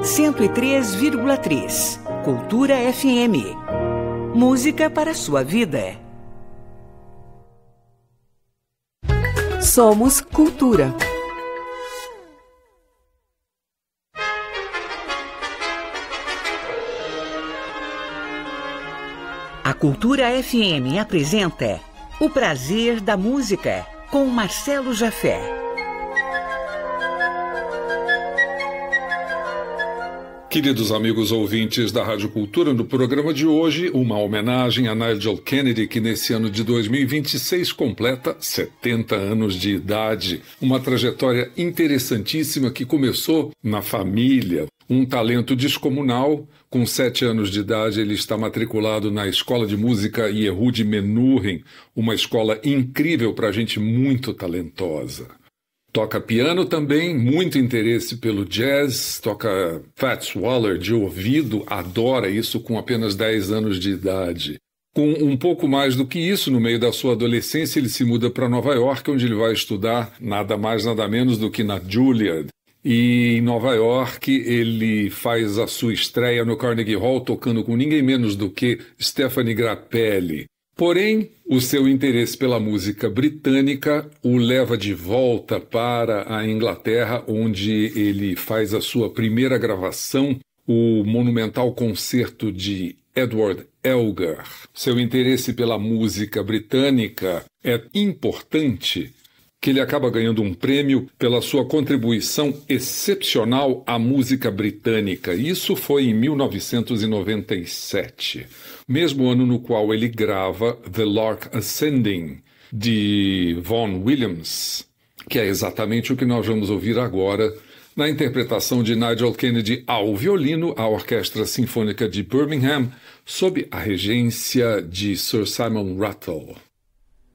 103,3. Cultura FM. Música para a sua vida. Somos Cultura. A Cultura FM apresenta O Prazer da Música, com Marcelo Jafé. Queridos amigos ouvintes da Rádio Cultura, no programa de hoje, uma homenagem a Nigel Kennedy, que nesse ano de 2026 completa 70 anos de idade. Uma trajetória interessantíssima que começou na família. Um talento descomunal. Com 7 anos de idade, ele está matriculado na Escola de Música Yehudi Menuhin, uma escola incrível para gente muito talentosa. Toca piano também, muito interesse pelo jazz, toca Fats Waller de ouvido, adora isso com apenas 10 anos de idade. Com um pouco mais do que isso, no meio da sua adolescência, ele se muda para Nova York, onde ele vai estudar nada mais, nada menos do que na Juilliard. E em Nova York ele faz a sua estreia no Carnegie Hall tocando com ninguém menos do que Stephanie Grappelli. Porém, o seu interesse pela música britânica o leva de volta para a Inglaterra, onde ele faz a sua primeira gravação, o monumental concerto de Edward Elgar. Seu interesse pela música britânica é importante, que ele acaba ganhando um prêmio pela sua contribuição excepcional à música britânica. Isso foi em 1997, mesmo ano no qual ele grava The Lark Ascending, de Vaughan Williams, que é exatamente o que nós vamos ouvir agora, na interpretação de Nigel Kennedy ao violino, a Orquestra Sinfônica de Birmingham, sob a regência de Sir Simon Rattle.